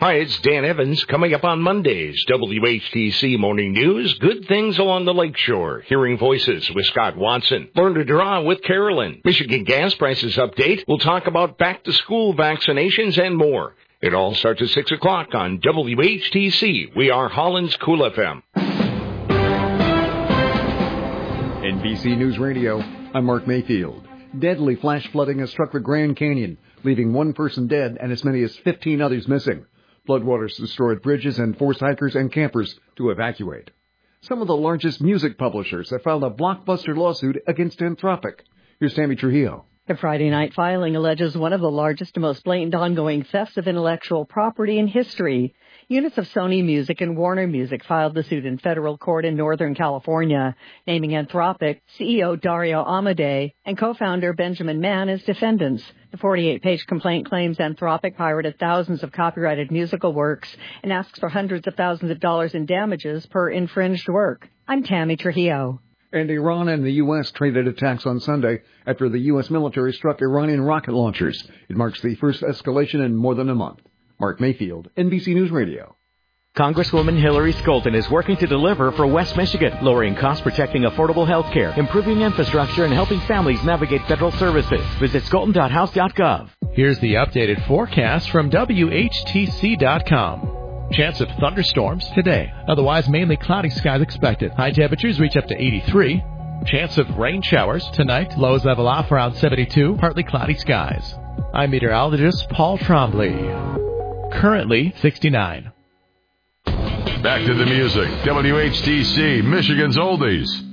Hi, it's Dan Evans. Coming up on Monday's WHTC Morning News, good things along the lakeshore. Hearing voices with Scott Watson. Learn to draw with Carolyn. Michigan gas prices update. We'll talk about back-to-school vaccinations and more. It all starts at 6 o'clock on WHTC. We are Holland's Cool FM. NBC News Radio, I'm Mark Mayfield. Deadly flash flooding has struck the Grand Canyon, leaving one person dead and as many as 15 others missing. Floodwaters destroyed bridges and forced hikers and campers to evacuate. Some of the largest music publishers have filed a blockbuster lawsuit against Anthropic. Here's Tammy Trujillo. The Friday night filing alleges one of the largest and most blatant ongoing thefts of intellectual property in history. Units of Sony Music and Warner Music filed the suit in federal court in Northern California, naming Anthropic, CEO Dario Amodei, and co-founder Benjamin Mann as defendants. The 48-page complaint claims Anthropic pirated thousands of copyrighted musical works and asks for hundreds of thousands of dollars in damages per infringed work. I'm Tammy Trujillo. And Iran and the U.S. traded attacks on Sunday after the U.S. military struck Iranian rocket launchers. It marks the first escalation in more than a month. Mark Mayfield, NBC News Radio. Congresswoman Hillary Scholten is working to deliver for West Michigan, lowering costs, protecting affordable health care, improving infrastructure, and helping families navigate federal services. Visit scholten.house.gov. Here's the updated forecast from WHTC.com. Chance of thunderstorms today. Otherwise, mainly cloudy skies expected. High temperatures reach up to 83. Chance of rain showers tonight. Lows level off around 72. Partly cloudy skies. I'm meteorologist Paul Trombley. Currently 69. Back to the music. WHTC, Michigan's Oldies.